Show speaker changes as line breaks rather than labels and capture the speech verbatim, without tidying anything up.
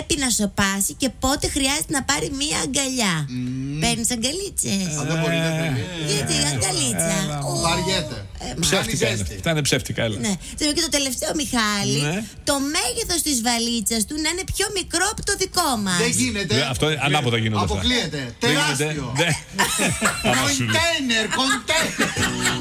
πρέπει να σωπάσει και πότε χρειάζεται να πάρει μία αγκαλιά. Mm. Παίρνεις αγκαλίτσες?
Α, δεν μπορεί να θέλει.
Γιατί αγκαλίτσα?
Βαριέται.
Ψεύτικα είναι. Αυτά είναι ψεύτικα, έλα.
Ναι. Και το τελευταίο, Μιχάλη,
Ναι.
το μέγεθος της βαλίτσας του να είναι πιο μικρό από το δικό μας.
Δεν γίνεται.
Αυτό ανάποδα γίνονται αυτά.
Αποκλείεται.
Δεν γίνεται.
Τεράστιο.
Ναι.
Κοντέινερ, κοντέινερ.